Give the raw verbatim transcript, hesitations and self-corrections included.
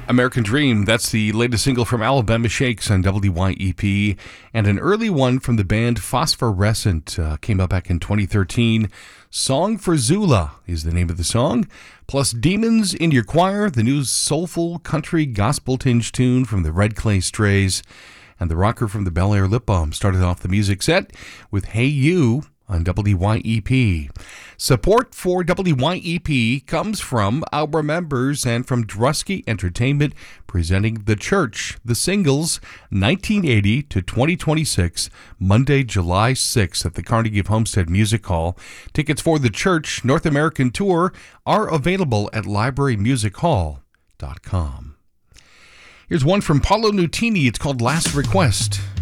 American Dream, that's the latest single from Alabama Shakes on W Y E P, and an early one from the band Phosphorescent uh, came out back in twenty thirteen. Song for Zula is the name of the song, plus Demons in Your Choir, the new soulful country gospel tinge tune from the Red Clay Strays, and the rocker from the Bel Air Lip Balm started off the music set with Hey You on W Y E P. Support for W Y E P comes from our members and from Drusky Entertainment, presenting The Church, The Singles, nineteen eighty to twenty twenty-six, Monday, July sixth at the Carnegie of Homestead Music Hall. Tickets for The Church North American Tour are available at library music hall dot com. Here's one from Paolo Nutini. It's called Last Request.